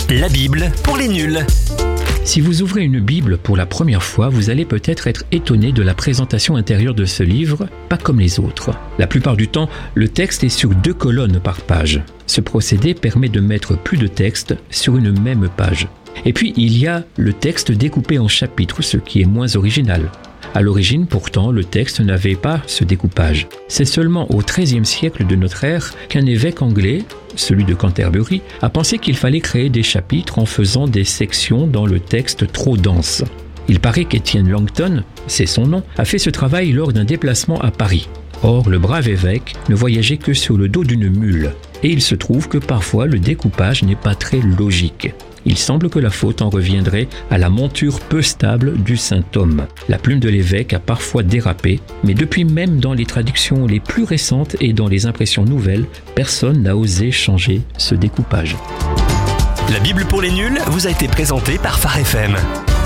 La Bible pour les nuls. Si vous ouvrez une Bible pour la première fois, vous allez peut-être être étonné de la présentation intérieure de ce livre, pas comme les autres. La plupart du temps, le texte est sur 2 colonnes par page. Ce procédé permet de mettre plus de texte sur une même page. Et puis, il y a le texte découpé en chapitres, ce qui est moins original. À l'origine, pourtant, le texte n'avait pas ce découpage. C'est seulement au XIIIe siècle de notre ère qu'un évêque anglais, celui de Canterbury, a pensé qu'il fallait créer des chapitres en faisant des sections dans le texte trop dense. Il paraît qu'Étienne Langton, c'est son nom, a fait ce travail lors d'un déplacement à Paris. Or, le brave évêque ne voyageait que sur le dos d'une mule. Et il se trouve que parfois le découpage n'est pas très logique. Il semble que la faute en reviendrait à la monture peu stable du saint homme. La plume de l'évêque a parfois dérapé, mais depuis même dans les traductions les plus récentes et dans les impressions nouvelles, personne n'a osé changer ce découpage. La Bible pour les nuls vous a été présentée par Phare FM.